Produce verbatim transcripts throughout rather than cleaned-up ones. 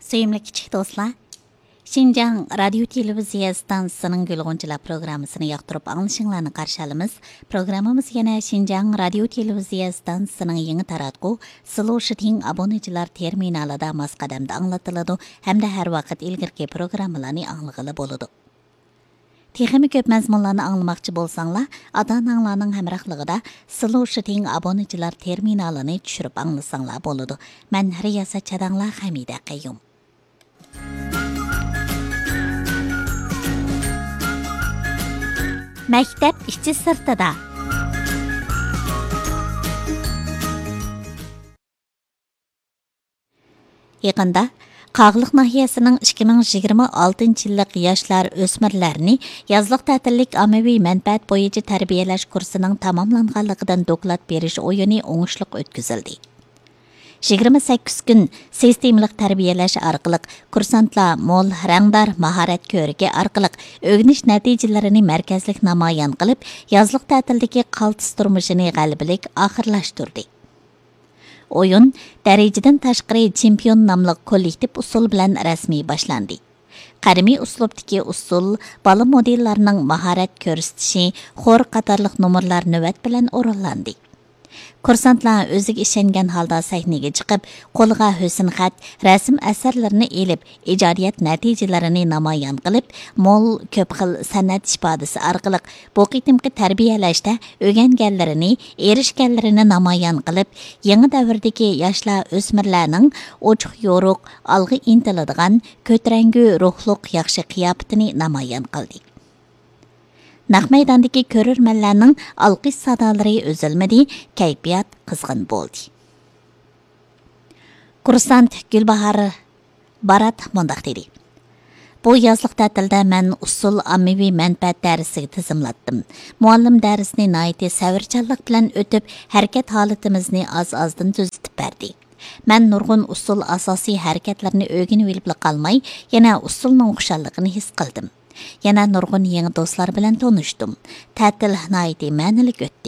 Söyümlü kichik do'stlar, Şinjan Radio Televiziya stansiyasining Gulg'unchilar programmasini yoqtirib anglashinglarni qarshi olamiz. Programmamiz yana Şinjan Radio Televiziya stansiyasining yangi taratquv Sloshting obunachilar terminalida masqadamda anglatiladi hamda har vaqt ilgirki programmalarni anglag'ili bo'ladi. Texnik ko'p mazmunlarni anglamoqchi bo'lsanglar, ota-onalarning hamrohligida Sloshting obunachilar terminalini tushirib anglasanglar bo'ladi. Men Riyasa Chadanglar Hamida Qayyum. Maktab ichi sirtida. Yaqinda Qag'liq nahiyasining ikki ming yigirma oltinchi yillik yoshlar o'smirlarni yozliq ta'tillik ommaviy manfaat bo'yicha tarbiyalash kursining tamomlanganligidan doklad berish o'yini o'ngishli o'tkazildi. yigirma sakkiz kun sistemlik tarbiyalash orqali kursantlar mo'l rangdor mahorat ko'rigi orqali o'rganish natijalarini markazlik namoyon qilib, yozliq ta'tildagi qaltis turmushini g'alabalik oxirlashtirdi. O'yin darajadan tashqari chempion nomli kollektiv usul bilan rasmiy boshlandi. Qadimiy uslubdagi usul bola modellarining mahorat ko'rsatishi, xor qatorliq nomerlar navbat bilan o'rinlandi. Kursantlar o'ziga ishongan holda sahnaga chiqib, qo'lga husn xat, rasm asarlarini elib, ijodiyat natijalarini namoyon qilib, mo'l ko'p xil san'at ifodasi orqali bu qitimqi tarbiyalashda o'rganganlarini, erishganlarini namoyon qilib, yangi davrdagi yoshlar o'smirlarning ochiq yo'ruq, olg'a intiladigan, ko'tarangu ruhliq yaxshi qiyofatini namoyon qildi. Naq maydondagi ko'rurmanlarning alqish sadolari o'zilmadi, kayfiyat qizg'in bo'ldi. Kursant Gulbahor Barat mundaq dedi. Bu yozliq ta'tilda men usul ommaviy manfaat darsiga tizimlatdim. Muallim darsni nihoyatda savrchanlik bilan o'tib, harakat holatimizni oz-ozdan tuzitib berdi. Men nurg'un usul asosiy harakatlarni o'rganib olib qolmay, yana usulning xushalligini his qildim. Yana nurg'un yangi do'stlar bilan tanishdim. Ta'til nihoyatda ma'nilik o'tdi.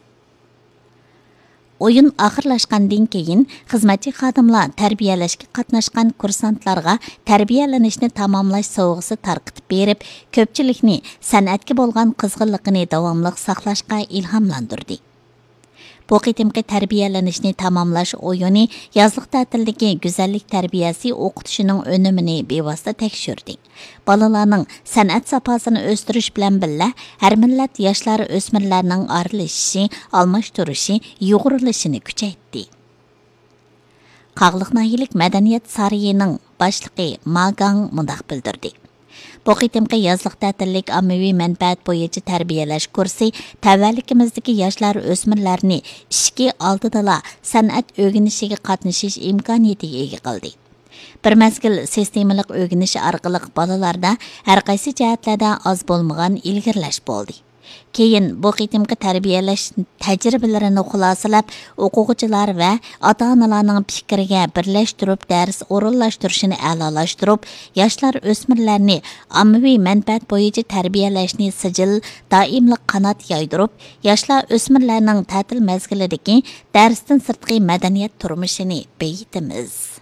O'yin oxirlashgandan keyin xizmatchi xodimlar tarbiyalashga qatnashgan kursantlarga tarbiyalanishni tamomlash sovg'asi tarqitib berib, ko'pchilikni san'atga bo'lgan qizg'inligini davomli saqlashga ilhomlantirdi. Bu qitimqi tarbiyalanishni tamomlash o'yini yozliq ta'tildagi go'zallik tarbiyasi o'qitishining unumini bevosita tekshirdi. Bolalarning san'at safosini o'stirish bilan birga har millat yoshlar o'smirlarning arilishishi, almashtirishi, yo'g'rilishini kuchaytirdi. Qag'liq nahiyalik madaniyat sarayining boshlig'i Magang mundaq bildirdi. Bu qitimqi yozliq ta'tillik ommaviy manfaat bo'yicha tarbiyalash kursi tavallikimizdagi yoshlar o'smirlarni ishki oldida san'at o'rganishiga qatnashish imkoniyatiga ega qildi. Bir mazgil sistemalik o'rganish orqali bolalarda har qaysi jihatlarda oz bo'lmagan ilgirlash bo'ldi. Keyin bu qitimqi tarbiyalash tajribalarini xulosalab, o'quvchilar va ota-onalarning fikriga birlashtirib dars o'rinlashtirishni a'lolashtirib, yoshlar o'smirlarni ommaviy manfaat bo'yicha tarbiyalashni sijil doimli qanot yoydirib, yoshlar o'smirlarning ta'til mazgilidagi darsdan sirtqi madaniyat turmushini beyitimiz.